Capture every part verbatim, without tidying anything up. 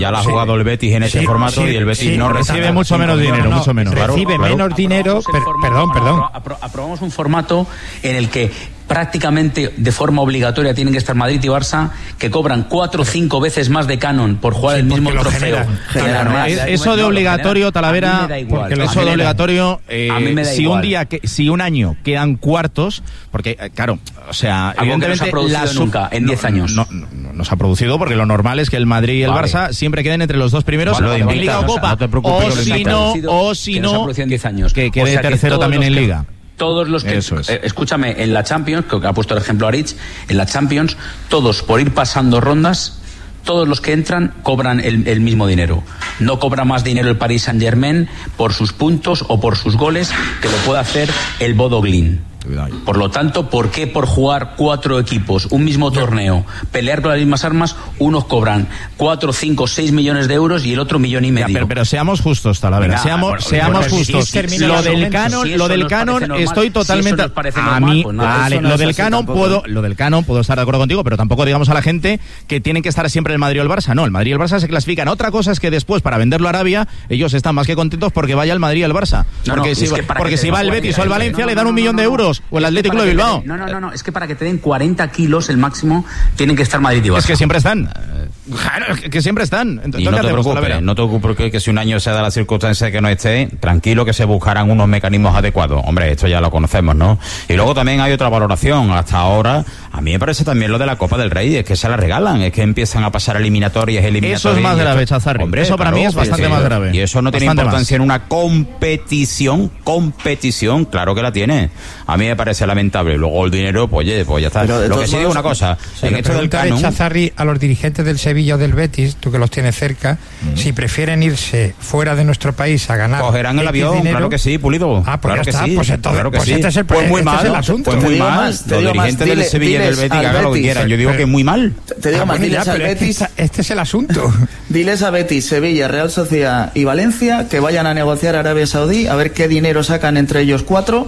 Ya la ha jugado el Betis en ese sí, formato sí, y el Betis sí, no recibe mucho menos dinero, no, no, mucho menos. Recibe claro, menos claro. dinero, per, perdón, perdón. Apro- aprobamos un formato en el que prácticamente de forma obligatoria tienen que estar Madrid y Barça, que cobran cuatro o cinco veces más de canon por jugar sí, el mismo trofeo. Generan, generan. Es, eso de obligatorio, Talavera, eso de obligatorio, eh, si igual. un día, que, si un año quedan cuartos, porque eh, claro, o sea, algo evidentemente que no se ha producido la, nunca en diez no, años. No, no, no, no se ha producido porque lo normal es que el Madrid y el vale. Barça siempre queden entre los dos primeros vale, en vale, Liga vale, o Copa, no te preocupes, o si no, o si no, que quede tercero también en Liga. Todos los que, Eso es. eh, escúchame, en la Champions, que ha puesto el ejemplo Aritz, en la Champions, todos por ir pasando rondas, todos los que entran cobran el, el mismo dinero. No cobra más dinero el Paris Saint-Germain por sus puntos o por sus goles que lo puede hacer el Bodo Glimt. Por lo tanto, ¿por qué por jugar cuatro equipos, un mismo torneo, pelear con las mismas armas, unos cobran cuatro, cinco, seis millones de euros y el otro millón y medio? Ya, pero, pero seamos justos, Talavera, Venga, seamos, bueno, seamos bueno, justos. Si si lo del canon, si lo del canon, normal, estoy totalmente si a normal, mí, pues no, vale, no lo del canon puedo, lo del canon puedo estar de acuerdo contigo, pero tampoco digamos a la gente que tienen que estar siempre el Madrid o el Barça. No, el Madrid y el Barça se clasifican. Otra cosa es que después para venderlo a Arabia ellos están más que contentos porque vaya el Madrid y el Barça, no, porque no, si, es que porque si va el Betis o el Valencia le dan un millón de euros o el Atlético de Bilbao. No, no, no, no, es que para que te den cuarenta kilos el máximo tienen que estar Madrid y Barça. Es que siempre están. Claro, que siempre están. Entonces, y no te preocupes, no te preocupes porque que si un año se da la circunstancia de que no esté, tranquilo que se buscarán unos mecanismos adecuados. Hombre, esto ya lo conocemos, ¿no? Y luego también hay otra valoración. Hasta ahora, a mí me parece también lo de la Copa del Rey, es que se la regalan, es que empiezan a pasar eliminatorias, eliminatorias. Eso es más grave, Chazarri. Hombre, eso para claro, mí es bastante sí, más grave. Y eso no tiene bastante importancia más. en una competición, competición, claro que la tiene. A mí me parece lamentable. Luego el dinero, pues oye, pues ya está. Lo que sí digo una cosa, sí, en esto del canon, Chazarri, a los dirigentes del Sevilla o del Betis, tú que los tienes cerca, mm. si prefieren irse fuera de nuestro país a ganar, cogerán el avión, dinero, claro que sí, Pulido. Ah, pues claro ya que está, sí, pues entonces, claro que pues sí. este es el, pues muy este mal, es el asunto. Pues muy mal. Más, Los dirigentes del Sevilla y del Betis, hagan lo que quieran. Yo digo que muy mal. Te digo ah, más, bueno, diles ya, al Betis. Este, este es el asunto. Diles a Betis, Sevilla, Real Sociedad y Valencia que vayan a negociar a Arabia Saudí a ver qué dinero sacan entre ellos cuatro.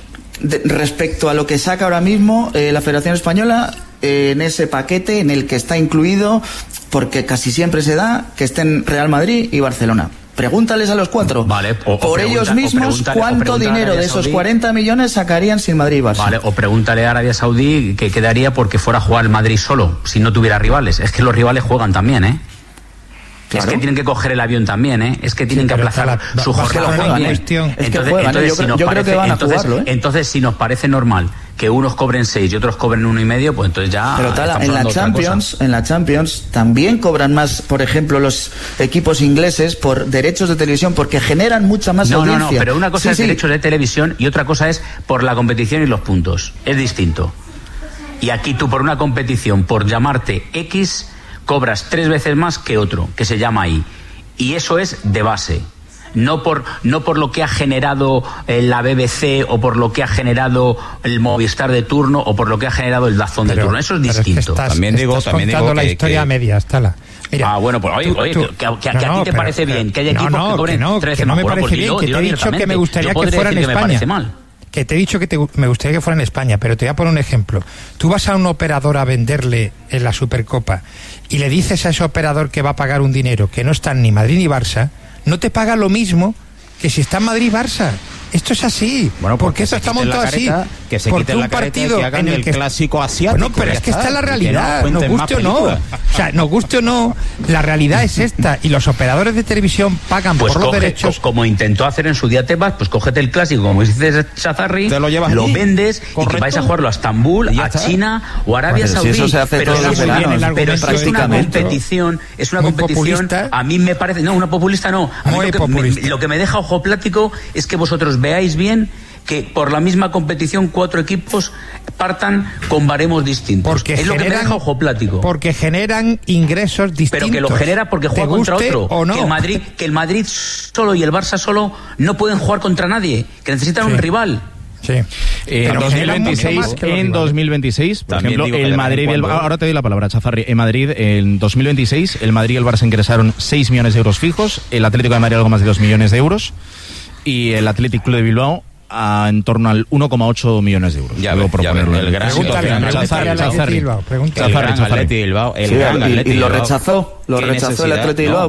De, respecto a lo que saca ahora mismo eh, la Federación Española eh, en ese paquete en el que está incluido, porque casi siempre se da, que estén Real Madrid y Barcelona. Pregúntales a los cuatro, vale, o, por o ellos mismos, cuánto dinero de esos cuarenta millones sacarían sin Madrid y Barça. Vale, o pregúntale a Arabia Saudí qué quedaría porque fuera a jugar el Madrid solo, si no tuviera rivales. Es que los rivales juegan también, ¿eh? Claro. Es que tienen que coger el avión también, ¿eh? Es que tienen sí, que aplazar la, su jornada también. Es que juegan, entonces, yo, si yo parece, creo que van a entonces, jugarlo, ¿eh? Entonces, si nos parece normal que unos cobren seis y otros cobren uno y medio, pues entonces ya. Pero tal, en la Champions, en la Champions también cobran más, por ejemplo, los equipos ingleses por derechos de televisión, porque generan mucha más no, audiencia. No, no, pero una cosa sí, es sí. derechos de televisión y otra cosa es por la competición y los puntos. Es distinto. Y aquí tú por una competición, por llamarte X, cobras tres veces más que otro, que se llama Y. Y eso es de base, no por no por lo que ha generado eh, la B B C o por lo que ha generado el Movistar de turno o por lo que ha generado el Dazón de turno. Eso es distinto. Es que estás, también digo, estás también contando digo la que, historia que... a medias, Tala. Mira, ah, bueno, pues oye, tú, oye tú, que, que, que, no, que a ti no, te pero, parece pero, bien que haya no, equipos no, que cobren que no, tres que no me bueno, parece pues bien, yo, que yo te he dicho que me gustaría que fuera en que España. Me parece mal. Que te he dicho que te, me gustaría que fuera en España, pero te voy a poner un ejemplo. Tú vas a un operador a venderle en la Supercopa y le dices a ese operador que va a pagar un dinero que no están ni Madrid ni Barça, no te paga lo mismo que si está en Madrid y Barça. Esto es así, bueno, pues porque esto está montado careta, así. Que se porque quiten un la partido que hagan en el, el que clásico asiático. Bueno, pero es que está, esta es la realidad, no nos guste o no. O sea, nos guste o no, la realidad es esta. Y los operadores de televisión pagan pues por coge, los derechos. Co como intentó hacer en su día Tebas, pues cógete el clásico, como dice Chazarri, te lo, llevas lo allí. vendes Correcto. y que vais a jugarlo a Estambul, a está. China o a Arabia bueno, Saudí. Si eso se hace pero todos los veranos, pero si es una competición, es una competición. Populista. A mí me parece, no, una populista no. A mí Muy lo, que populista. me, lo que me deja ojo plático es que vosotros veáis bien que por la misma competición cuatro equipos partan con baremos distintos. Porque es generan, lo que me deja ojo plático. Porque generan ingresos distintos. Pero que lo genera porque juega contra otro. O no. Que el Madrid, que el Madrid solo y el Barça solo no pueden jugar contra nadie, que necesitan sí. un rival. Sí. En dos mil veintiséis, en dos mil veintiséis, por También ejemplo, el Madrid y el cuando... ahora te doy la palabra, Chazarri. En Madrid, en dos mil veintiséis, el Madrid y el Barça ingresaron seis millones de euros fijos, el Atlético de Madrid algo más de dos millones de euros y el Athletic Club de Bilbao a en torno al uno coma ocho millones de euros. Ya, Luego ya proponerlo. El gran Pregúntale, el gran Atleti Bilbao, el sí, gran y, Atleti y lo Bilbao. rechazó, lo rechazó el Atleti Bilbao.